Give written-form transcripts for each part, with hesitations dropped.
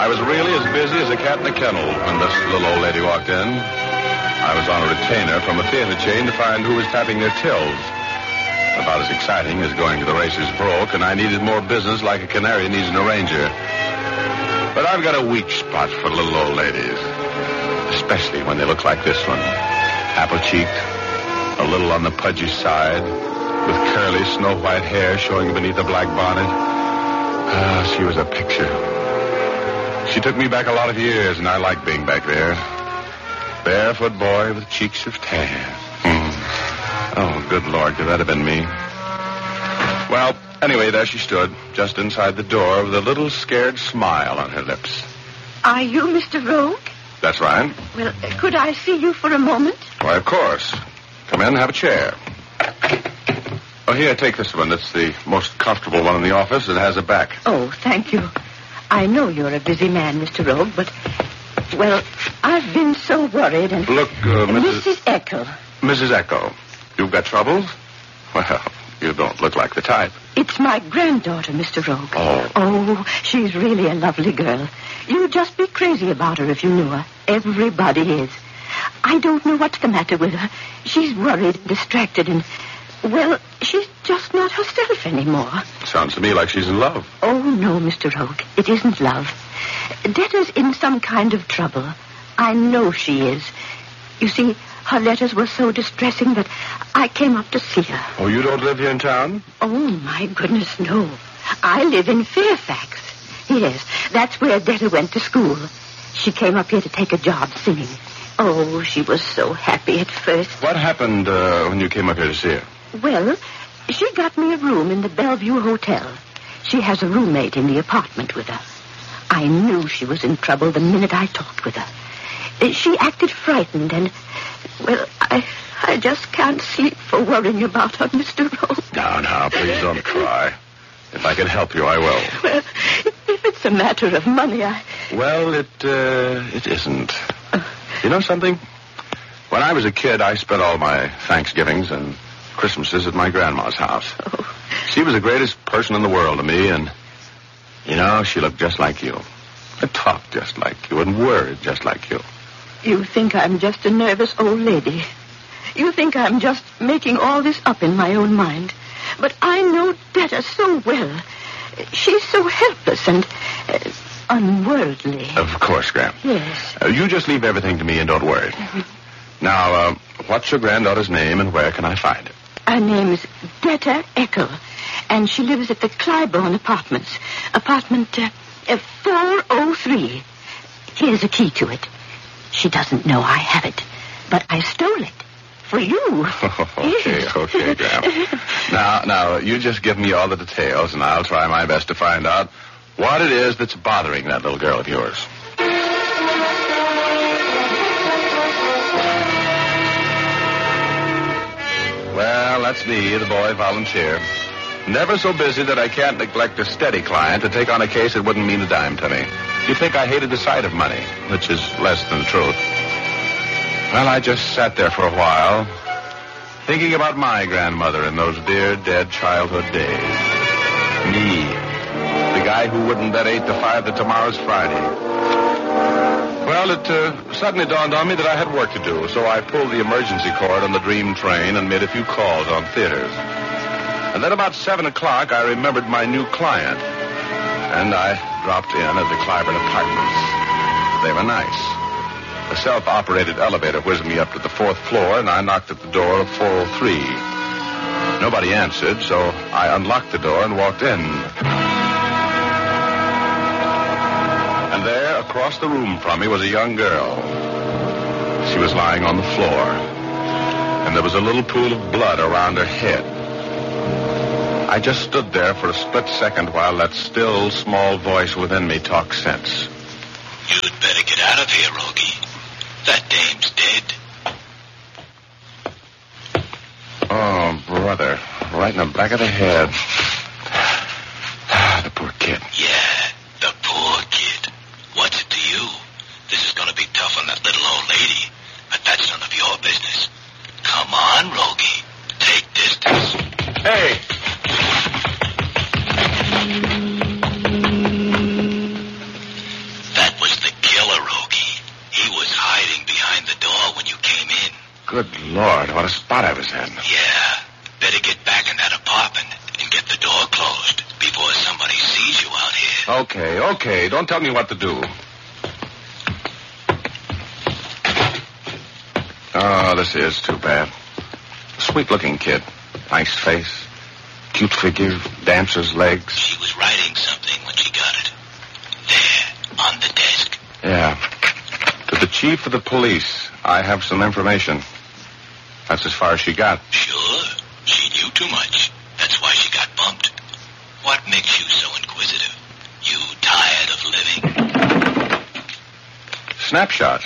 I was really as busy as a cat in a kennel when this little old lady walked in. I was on a retainer from a theater chain to find who was tapping their tills. About as exciting as going to the races broke, and I needed more business like a canary needs an arranger. But I've got a weak spot for little old ladies, especially when they look like this one. Apple-cheeked, a little on the pudgy side, with curly snow-white hair showing beneath a black bonnet. She was a picture. She took me back a lot of years, and I like being back there. Barefoot boy with cheeks of tan. Oh, good Lord, could that have been me? Well, anyway, there she stood, just inside the door, with a little scared smile on her lips. Are you Mr. Rogue? That's right. Well, could I see you for a moment? Why, of course. Come in, have a chair. Oh, here, take this one. It's the most comfortable one in the office. It has a back. Oh, thank you. I know you're a busy man, Mr. Rogue, but, well, I've been so worried and... Look, Mrs. Eckel. Mrs. Eckel, you've got troubles? Well, you don't look like the type. It's my granddaughter, Mr. Rogue. Oh. Oh, she's really a lovely girl. You'd just be crazy about her if you knew her. Everybody is. I don't know what's the matter with her. She's worried, distracted, and... Well, she's just not herself anymore. Sounds to me like she's in love. Oh, no, Mr. Rogue. It isn't love. Detta's in some kind of trouble. I know she is. You see, her letters were so distressing that I came up to see her. Oh, you don't live here in town? Oh, my goodness, no. I live in Fairfax. Yes, that's where Detta went to school. She came up here to take a job singing. Oh, she was so happy at first. What happened when you came up here to see her? Well, she got me a room in the Bellevue Hotel. She has a roommate in the apartment with her. I knew she was in trouble the minute I talked with her. She acted frightened and, well, I just can't sleep for worrying about her, Mr. Rowe. Now, please don't cry. If I can help you, I will. Well, if it's a matter of money, Well, it isn't. You know something? When I was a kid, I spent all my Thanksgivings and Christmases at my grandma's house. Oh. She was the greatest person in the world to me, and, you know, she looked just like you. And talked just like you, and worried just like you. You think I'm just a nervous old lady. You think I'm just making all this up in my own mind. But I know Detta so well. She's so helpless and unworldly. Of course, Gran. Yes. You just leave everything to me and don't worry. Now, what's your granddaughter's name and where can I find her? Her name's Detta Eckel, and she lives at the Clybourne Apartments. Apartment 403. Here's a key to it. She doesn't know I have it, but I stole it. For you. Okay, Graham. Now, you just give me all the details, and I'll try my best to find out what it is that's bothering that little girl of yours. Well, that's me, the boy volunteer. Never so busy that I can't neglect a steady client to take on a case that wouldn't mean a dime to me. You'd think I hated the sight of money, which is less than the truth. Well, I just sat there for a while, thinking about my grandmother in those dear, dead childhood days. Me, the guy who wouldn't bet 8 to 5 that tomorrow's Friday. Well, it suddenly dawned on me that I had work to do, so I pulled the emergency cord on the Dream train and made a few calls on theaters. And then about 7 o'clock, I remembered my new client, and I dropped in at the Clybourne Apartments. They were nice. A self-operated elevator whizzed me up to the 4th floor, and I knocked at the door of 403. Nobody answered, so I unlocked the door and walked in. And there, across the room from me, was a young girl. She was lying on the floor, and there was a little pool of blood around her head. I just stood there for a split second while that still, small voice within me talked sense. You'd better get out of here, Rogie. That dame's dead. Oh, brother. Right in the back of the head. The poor kid. Yeah, the poor kid. What's it to you? This is going to be tough on that little old lady, but that's none of your business. Come on, Rogie. Take distance. Hey! Good Lord, what a spot I was in. Yeah. Better get back in that apartment and get the door closed before somebody sees you out here. Okay. Don't tell me what to do. Oh, this is too bad. Sweet-looking kid. Nice face. Cute figure. Dancer's legs. She was writing something when she got it. There, on the desk. Yeah. To the chief of the police, I have some information. That's as far as she got. Sure. She knew too much. That's why she got bumped. What makes you so inquisitive? You tired of living? Snapshot.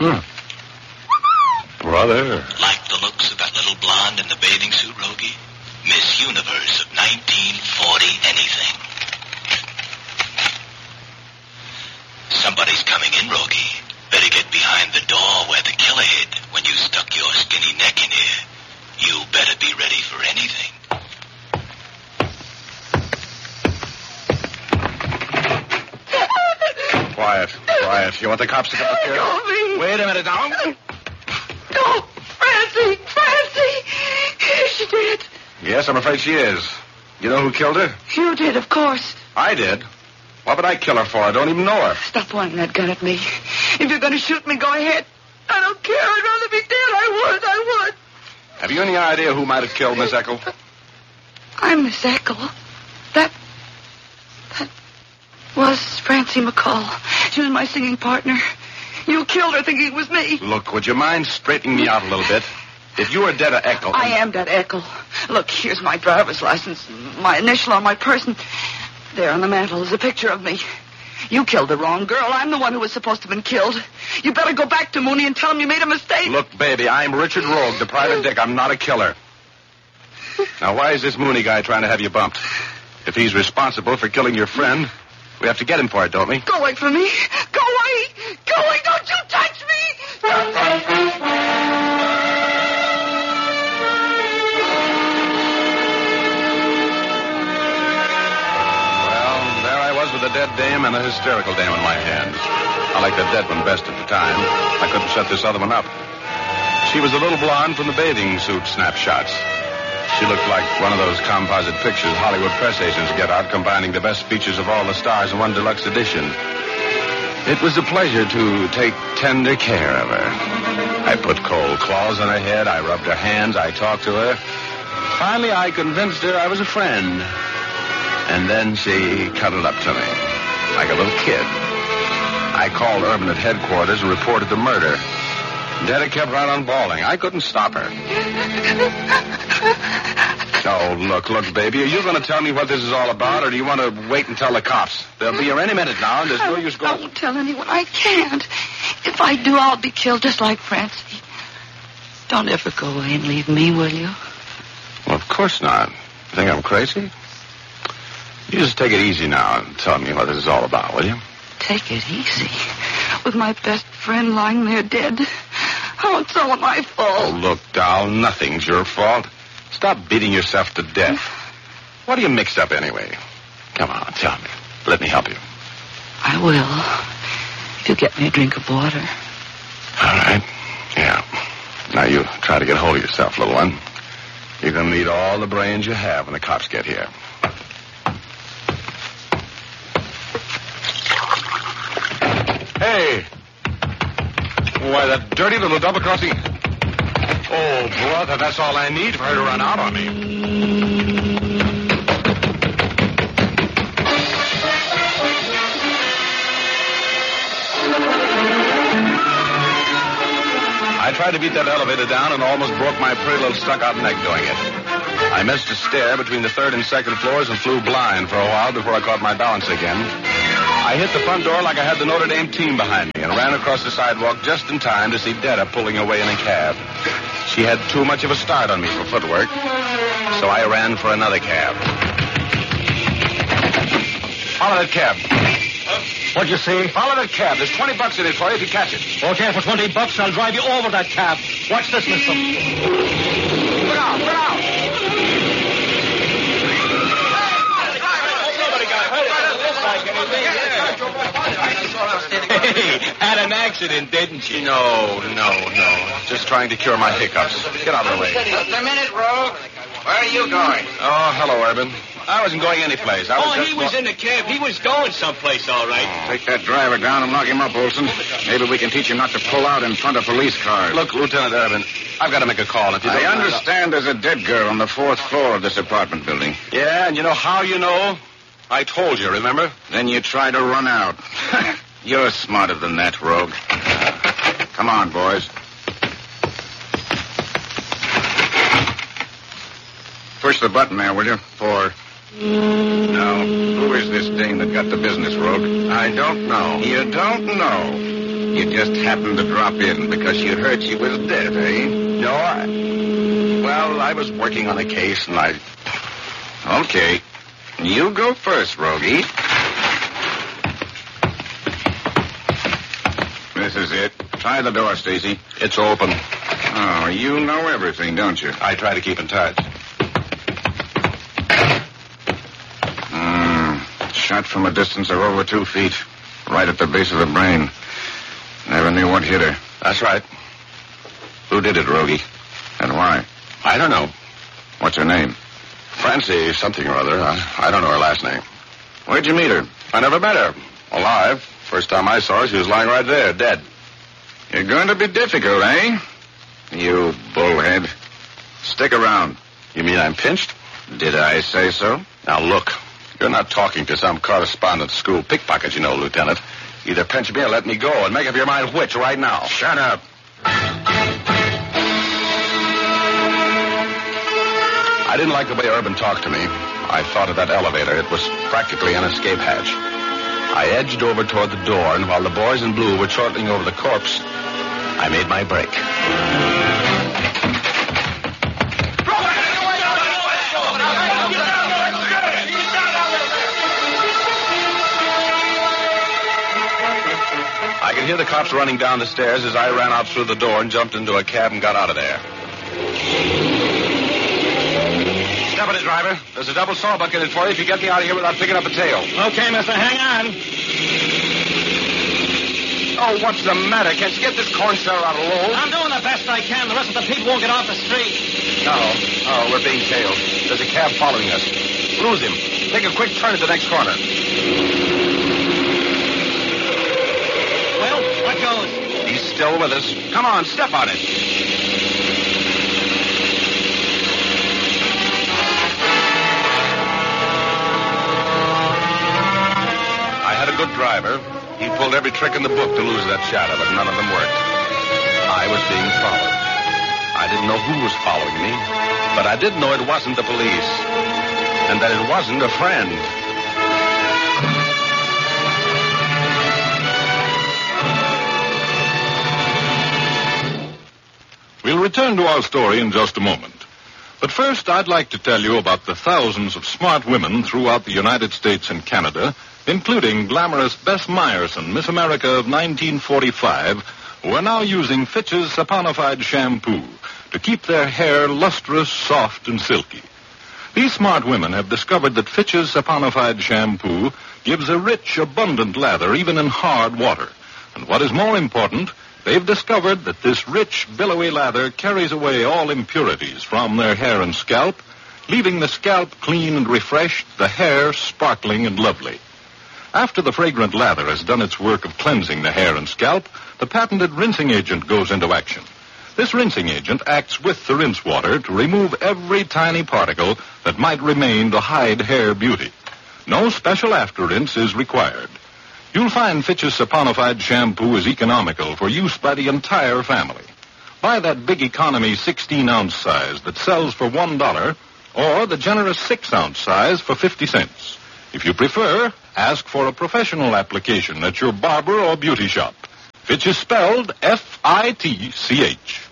Brother. Like the looks of that little blonde in the bathing suit, Rogie? Miss Universe of 1940 anything. Somebody's coming in, Rogie. Better get behind the door where the killer hid when you stuck your skinny neck in here. You better be ready for anything. Quiet. You want the cops to come up here? Go, Wait a minute now. No, Francie! She did. Yes, I'm afraid she is. You know who killed her? You did, of course. I did. What would I kill her for? I don't even know her. Stop pointing that gun at me. If you're going to shoot me, go ahead. I don't care. I'd rather be dead. I would. Have you any idea who might have killed Miss Eckel? I'm Miss Eckel. That was Francie McCall. She was my singing partner. You killed her thinking it was me. Look, would you mind straightening me out a little bit? If you were Detta Eckel... I am Detta Eckel. Look, here's my driver's license, my initial on my person. There on the mantel is a picture of me. You killed the wrong girl. I'm the one who was supposed to have been killed. You better go back to Mooney and tell him you made a mistake. Look, baby, I'm Richard Rogue, the private dick. I'm not a killer. Now, why is this Mooney guy trying to have you bumped? If he's responsible for killing your friend, we have to get him for it, don't we? Go away from me. Go away. Don't you touch me. With a dead dame and a hysterical dame in my hands. I liked the dead one best at the time. I couldn't shut this other one up. She was a little blonde from the bathing suit snapshots. She looked like one of those composite pictures Hollywood press agents get out, combining the best features of all the stars in one deluxe edition. It was a pleasure to take tender care of her. I put cold claws on her head. I rubbed her hands. I talked to her. Finally, I convinced her I was a friend. And then she cuddled up to me, like a little kid. I called Urban at headquarters and reported the murder. Detta kept right on bawling. I couldn't stop her. Oh, look, baby. Are you going to tell me what this is all about, or do you want to wait and tell the cops? They'll be here any minute now, and there's no use going... Don't tell anyone. I can't. If I do, I'll be killed just like Francie. Don't ever go away and leave me, will you? Well, of course not. You think I'm crazy? You just take it easy now and tell me what this is all about, will you? Take it easy? With my best friend lying there dead? Oh, it's all my fault. Oh, look, doll, nothing's your fault. Stop beating yourself to death. What do you mix up anyway? Come on, tell me. Let me help you. I will. If you get me a drink of water. All right. Yeah. Now you try to get hold of yourself, little one. You're going to need all the brains you have when the cops get here. Hey! Why, that dirty little double-crossing... Oh, brother, that's all I need for her to run out on me. I tried to beat that elevator down and almost broke my pretty little stuck-out neck doing it. I missed a stair between the third and second floors and flew blind for a while before I caught my balance again. I hit the front door like I had the Notre Dame team behind me and ran across the sidewalk just in time to see Detta pulling away in a cab. She had too much of a start on me for footwork, so I ran for another cab. Follow that cab. What'd you say? Follow that cab. There's $20 in it for you if you catch it. Okay, for $20, I'll drive you over that cab. Watch this, mister. Look out, look out. Hey, had an accident. accident, didn't you? No. Just trying to cure my hiccups. Get out of the way. Just a minute, Rogue. Where are you going? Oh, hello, Urban. I wasn't going anyplace. He was in the cab. He was going someplace, all right. Take that driver down and lock him up, Olson. Maybe we can teach him not to pull out in front of police cars. Look, Lieutenant Urban, I've got to make a call. If you I don't understand there's a dead girl on the 4th floor of this apartment building. Yeah, and you know how you know? I told you, remember? Then you try to run out. You're smarter than that, Rogue. Come on, boys. Push the button there, will you? Now, who is this dame that got the business, Rogue? I don't know. You don't know. You just happened to drop in because you heard she was dead, eh? No, I was working on a case and I... Okay. You go first, Rogie. This is it. Try the door, Stacy. It's open. Oh, you know everything, don't you? I try to keep in touch. Shot from a distance of over 2 feet. Right at the base of the brain. Never knew what hit her. That's right. Who did it, Rogie? And why? I don't know. What's her name? Francie something or other. I don't know her last name. Where'd you meet her? I never met her. Alive. First time I saw her, she was lying right there, dead. You're going to be difficult, eh? You bullhead. Stick around. You mean I'm pinched? Did I say so? Now, look. You're not talking to some correspondent school pickpocket, you know, Lieutenant. Either pinch me or let me go, and make up your mind which right now. Shut up. I didn't like the way Urban talked to me. I thought of that elevator. It was practically an escape hatch. I edged over toward the door, and while the boys in blue were chortling over the corpse, I made my break. I could hear the cops running down the stairs as I ran out through the door and jumped into a cab and got out of there. Step on it, driver. There's a double sawbuck in it for you if you get me out of here without picking up a tail. Okay, mister, hang on. Oh, what's the matter? Can't you get this corn cellar out of Lowell? I'm doing the best I can. The rest of the people won't get off the street. No, we're being tailed. There's a cab following us. Lose him. Take a quick turn at the next corner. Well, what goes? He's still with us. Come on, step on it. I had a good driver. He pulled every trick in the book to lose that shadow, but none of them worked. I was being followed. I didn't know who was following me, but I did know it wasn't the police, and that it wasn't a friend. We'll return to our story in just a moment. But first, I'd like to tell you about the thousands of smart women throughout the United States and Canada, including glamorous Bess Myerson, Miss America of 1945, who are now using Fitch's saponified shampoo to keep their hair lustrous, soft, and silky. These smart women have discovered that Fitch's saponified shampoo gives a rich, abundant lather even in hard water. And what is more important, they've discovered that this rich, billowy lather carries away all impurities from their hair and scalp, leaving the scalp clean and refreshed, the hair sparkling and lovely. After the fragrant lather has done its work of cleansing the hair and scalp, the patented rinsing agent goes into action. This rinsing agent acts with the rinse water to remove every tiny particle that might remain to hide hair beauty. No special after rinse is required. You'll find Fitch's saponified shampoo is economical for use by the entire family. Buy that big economy 16-ounce size that sells for $1, or the generous 6-ounce size for 50 cents. If you prefer, ask for a professional application at your barber or beauty shop. Fitch is spelled F-I-T-C-H.